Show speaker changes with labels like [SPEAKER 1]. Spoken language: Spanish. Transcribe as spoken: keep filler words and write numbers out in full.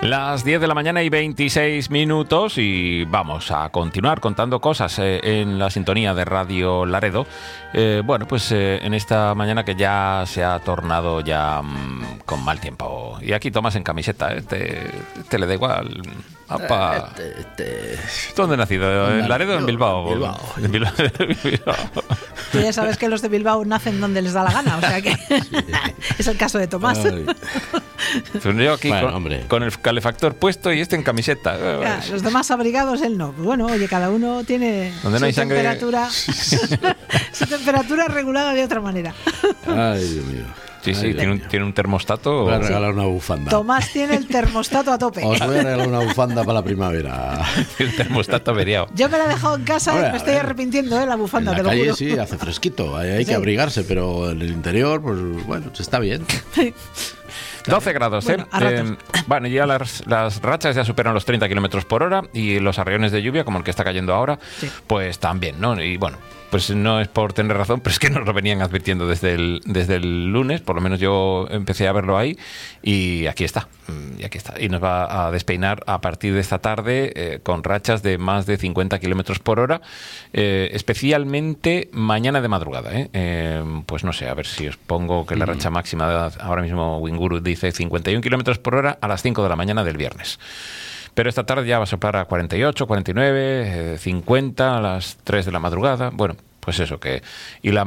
[SPEAKER 1] Las diez de la mañana y veintiséis minutos y vamos a continuar contando cosas eh, en la sintonía de Radio Laredo. Eh, bueno, pues eh, en esta mañana que ya se ha tornado ya mmm, con mal tiempo. Y aquí Tomás en camiseta, ¿eh? te, te le da igual. Apa.
[SPEAKER 2] Este, este...
[SPEAKER 1] ¿Dónde has nacido? ¿En Laredo o en Bilbao?
[SPEAKER 2] Bilbao.
[SPEAKER 1] En Bilbao. Bilbao.
[SPEAKER 3] Tú ya sabes que los de Bilbao nacen donde les da la gana, o sea que es el caso de Tomás.
[SPEAKER 2] Ay.
[SPEAKER 1] Pues yo aquí
[SPEAKER 2] Bueno,
[SPEAKER 1] con,
[SPEAKER 2] hombre.
[SPEAKER 1] con el calefactor puesto y este en camiseta.
[SPEAKER 3] Ya, los demás abrigados, él no. Bueno, oye, cada uno tiene
[SPEAKER 1] Donde no
[SPEAKER 3] su
[SPEAKER 1] hay sangre-
[SPEAKER 3] temperatura, su temperatura regulada de otra manera.
[SPEAKER 2] Ay, Dios mío.
[SPEAKER 1] Sí, sí,
[SPEAKER 2] Ay, Dios
[SPEAKER 1] tiene un,
[SPEAKER 2] mío.
[SPEAKER 1] tiene un termostato.
[SPEAKER 2] Voy a regalar una bufanda.
[SPEAKER 3] Tomás tiene el termostato a tope.
[SPEAKER 2] Os voy a regalar una bufanda para la primavera.
[SPEAKER 1] El termostato averiado.
[SPEAKER 3] Yo me la he dejado en casa
[SPEAKER 2] Hombre,
[SPEAKER 3] y me
[SPEAKER 2] a
[SPEAKER 3] estoy
[SPEAKER 2] ver.
[SPEAKER 3] arrepintiendo, ¿eh? La
[SPEAKER 2] En
[SPEAKER 3] bufanda,
[SPEAKER 2] la
[SPEAKER 3] te lo
[SPEAKER 2] calle
[SPEAKER 3] juro.
[SPEAKER 2] sí, hace fresquito. Hay, hay
[SPEAKER 3] Sí.
[SPEAKER 2] que abrigarse, pero en el interior, pues bueno, se está bien.
[SPEAKER 1] doce grados, ¿eh?
[SPEAKER 3] Bueno, a ratos.
[SPEAKER 1] Eh, bueno, ya las, las rachas ya superan los treinta kilómetros por hora y los arreones de lluvia, como el que está cayendo ahora,
[SPEAKER 3] Sí.
[SPEAKER 1] pues también, ¿no? Y bueno, pues no es por tener razón, pero es que nos lo venían advirtiendo desde el, desde el lunes, por lo menos yo empecé a verlo ahí y aquí está, mm, y aquí está. Y nos va a despeinar a partir de esta tarde eh, con rachas de más de cincuenta kilómetros por hora, eh, especialmente mañana de madrugada, ¿eh? Eh, pues no sé, a ver si os pongo que la racha máxima de, ahora mismo Winguru dice cincuenta y un kilómetros por hora a las cinco de la mañana del viernes. Pero esta tarde ya va a soplar a cuarenta y ocho, cuarenta y nueve, eh, cincuenta a las tres de la madrugada. Bueno, pues eso que... Y la